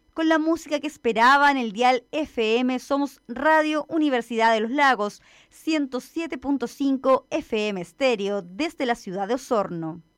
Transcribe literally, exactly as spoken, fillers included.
con la música que esperaba en el dial F M. Somos Radio Universidad de los Lagos, ciento siete punto cinco F M estéreo desde la ciudad de Osorno.